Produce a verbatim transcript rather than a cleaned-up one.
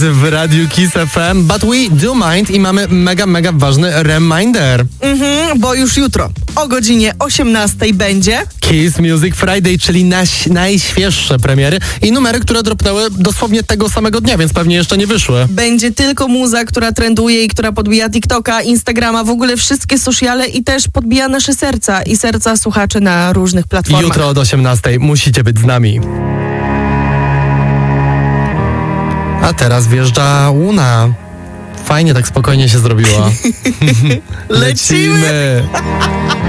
W Radiu Kiss F M, but we do mind i mamy mega, mega ważny reminder. Mhm, bo już jutro o godzinie osiemnastej będzie Kiss Music Friday, czyli naś, najświeższe premiery i numery, które dropnęły dosłownie tego samego dnia, więc pewnie jeszcze nie wyszły. Będzie tylko muza, która trenduje i która podbija TikToka, Instagrama, w ogóle wszystkie sociale i też podbija nasze serca i serca słuchaczy na różnych platformach. Jutro od osiemnastej musicie być z nami. A teraz wjeżdża Łuna. Fajnie tak spokojnie się zrobiła. Lecimy!